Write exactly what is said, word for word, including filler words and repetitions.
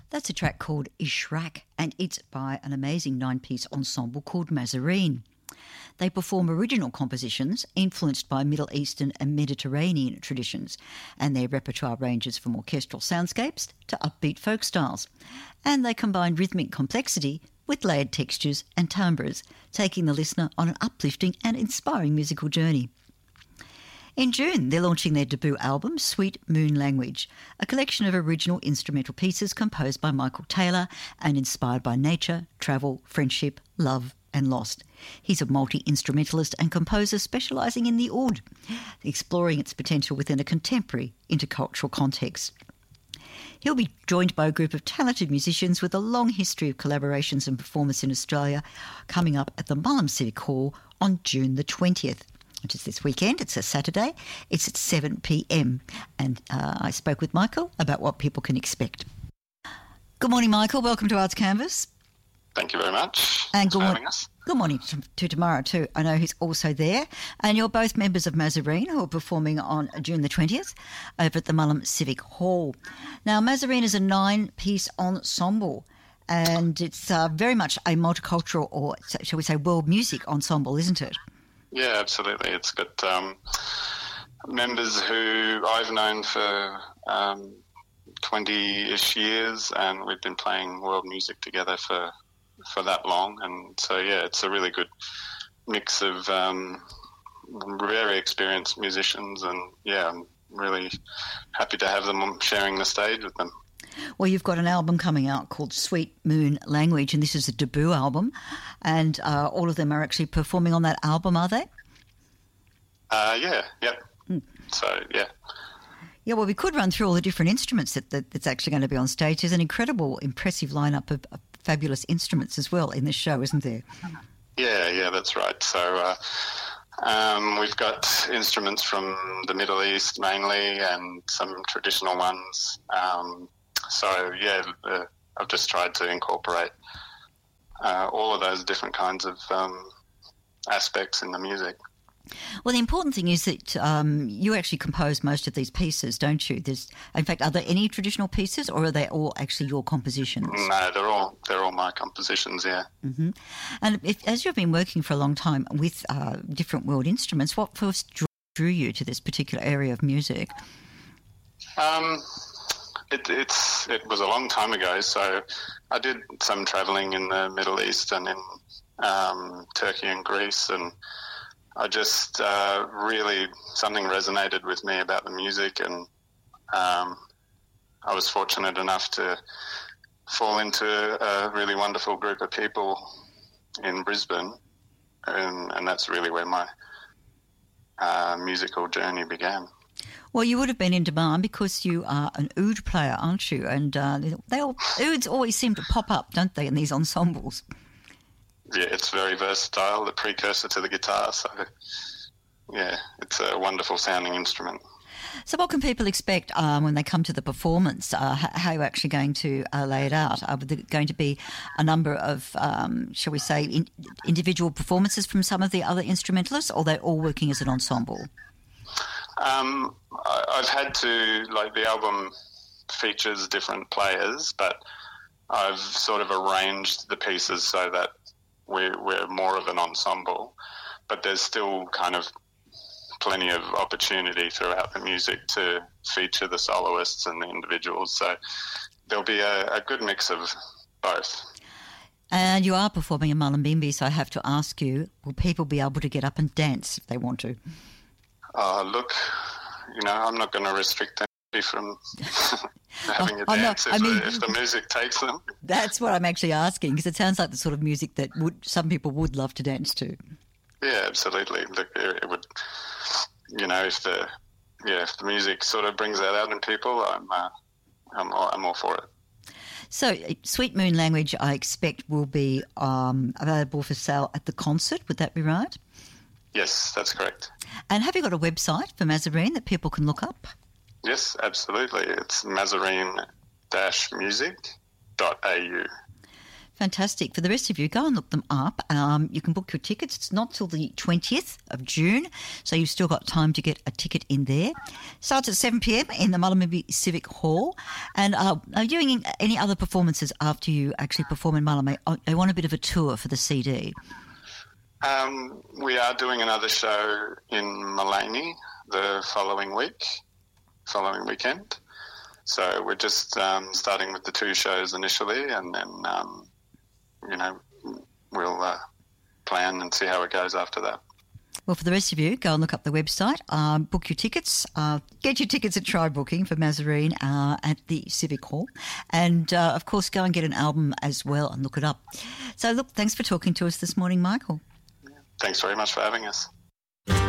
That's a track called Ishrak, and it's by an amazing nine-piece ensemble called Mazarine. They perform original compositions influenced by Middle Eastern and Mediterranean traditions, and their repertoire ranges from orchestral soundscapes to upbeat folk styles. And they combine rhythmic complexity with layered textures and timbres, taking the listener on an uplifting and inspiring musical journey. In June, they're launching their debut album, Sweet Moon Language, a collection of original instrumental pieces composed by Michael Taylor and inspired by nature, travel, friendship, love and lost. He's a multi-instrumentalist and composer specialising in the oud, exploring its potential within a contemporary intercultural context. He'll be joined by a group of talented musicians with a long history of collaborations and performance in Australia, coming up at the Mullum Civic Hall on June the twentieth. Which is this weekend. It's a Saturday. It's at seven p.m. And uh, I spoke with Michael about what people can expect. Good morning, Michael. Welcome to Arts Canvas. Thank you very much. And Thanks good, for mo- having us. Good morning to, to Tamara too. I know he's also there. And you're both members of Mazarine, who are performing on June the twentieth over at the Mullum Civic Hall. Now, Mazarine is a nine-piece ensemble, and it's uh, very much a multicultural, or shall we say world music ensemble, isn't it? Yeah, absolutely. It's got um, members who I've known for um, twenty-ish years, and we've been playing world music together for for that long. And so, yeah, it's a really good mix of um, very experienced musicians, and, yeah, I'm really happy to have them sharing the stage with them. Well, you've got an album coming out called Sweet Moon Language, and this is a debut album, and uh, all of them are actually performing on that album, are they? Uh, yeah, yep. Mm. So, yeah. Yeah, well, we could run through all the different instruments that, that that's actually going to be on stage. There's an incredible, impressive lineup of, of fabulous instruments as well in this show, isn't there? Yeah, yeah, that's right. So uh, um, we've got instruments from the Middle East mainly, and some traditional ones. Um, so, yeah, uh, I've just tried to incorporate uh, all of those different kinds of um, aspects in the music. Well, the important thing is that um, you actually compose most of these pieces, don't you? There's, in fact, are there any traditional pieces, or are they all actually your compositions? No, they're all they're all my compositions. Yeah. Mm-hmm. And if, as you've been working for a long time with uh, different world instruments, what first drew, drew you to this particular area of music? Um, it, it's it was a long time ago. So I did some travelling in the Middle East and in um, Turkey and Greece, and I just uh, really, something resonated with me about the music, and um, I was fortunate enough to fall into a really wonderful group of people in Brisbane, and, and that's really where my uh, musical journey began. Well, you would have been in demand because you are an oud player, aren't you? And uh, they all, ouds always seem to pop up, don't they, in these ensembles? Yeah, it's very versatile, the precursor to the guitar. So, yeah, it's a wonderful sounding instrument. So what can people expect um, when they come to the performance? Uh, how are you actually going to uh, lay it out? Are there going to be a number of, um, shall we say, in, individual performances from some of the other instrumentalists, or are they all working as an ensemble? Um, I, I've had to, like, the album features different players, but I've sort of arranged the pieces so that We're, we're more of an ensemble, but there's still kind of plenty of opportunity throughout the music to feature the soloists and the individuals. So there'll be a, a good mix of both. And you are performing in Mullumbimby, so I have to ask you, will people be able to get up and dance if they want to? Uh, look, you know, I'm not going to restrict anybody from having a oh, dance no, I if, mean, the, if the music takes them. That's what I'm actually asking, because it sounds like the sort of music that would some people would love to dance to. Yeah, absolutely. Look, it would, you know, if the yeah, if the music sort of brings that out in people, I'm uh, I'm all, I'm all for it. So, Sweet Moon Language, I expect, will be um, available for sale at the concert. Would that be right? Yes, that's correct. And have you got a website for Mazarine that people can look up? Yes, absolutely. It's mazarine dash music dot a u. Fantastic. For the rest of you, go and look them up. Um, you can book your tickets. It's not till the twentieth of June, so you've still got time to get a ticket in there. Starts at seven p.m. in the Mullumbimby Civic Hall. And uh, are you doing any other performances after you actually perform in Mullumbimby? I want a bit of a tour for the C D. Um, we are doing another show in Mullaney the following week, following weekend. So we're just um, starting with the two shows initially, and then, um, you know, we'll uh, plan and see how it goes after that. Well, for the rest of you, go and look up the website, um, book your tickets, uh, get your tickets at Try Booking for Mazarine uh, at the Civic Hall, and, uh, of course, go and get an album as well and look it up. So, look, thanks for talking to us this morning, Michael. Thanks very much for having us.